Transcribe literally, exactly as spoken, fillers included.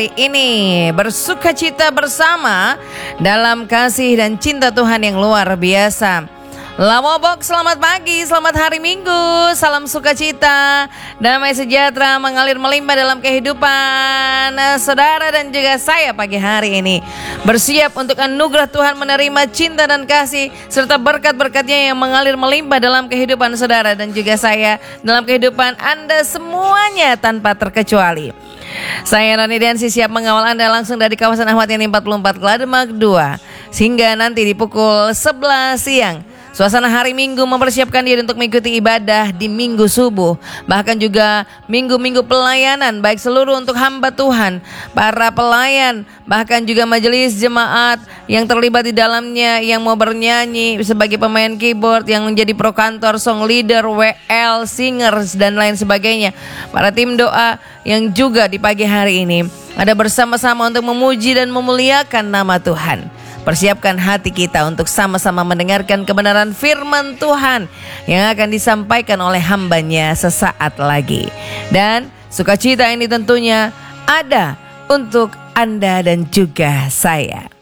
Ini bersukacita bersama dalam kasih dan cinta Tuhan yang luar biasa. Lawobok, selamat pagi, selamat hari Minggu, salam sukacita, damai sejahtera mengalir melimpah dalam kehidupan saudara dan juga saya pagi hari ini. Bersiap untuk anugerah Tuhan, menerima cinta dan kasih serta berkat-berkatnya yang mengalir melimpah dalam kehidupan saudara dan juga saya, dalam kehidupan Anda semuanya tanpa terkecuali. Saya Rani Densi siap mengawal Anda langsung dari kawasan Ahmad Yani empat puluh empat Glademak dua sehingga nanti di pukul sebelas siang. Suasana hari Minggu mempersiapkan diri untuk mengikuti ibadah di Minggu subuh. Bahkan juga minggu-minggu pelayanan, baik seluruh untuk hamba Tuhan, para pelayan, bahkan juga majelis jemaat yang terlibat di dalamnya, yang mau bernyanyi sebagai pemain keyboard, yang menjadi prokantor, song leader, W L, singers, dan lain sebagainya. Para tim doa yang juga di pagi hari ini ada bersama-sama untuk memuji dan memuliakan nama Tuhan. Persiapkan hati kita untuk sama-sama mendengarkan kebenaran firman Tuhan yang akan disampaikan oleh hambanya sesaat lagi. Dan sukacita ini tentunya ada untuk Anda dan juga saya.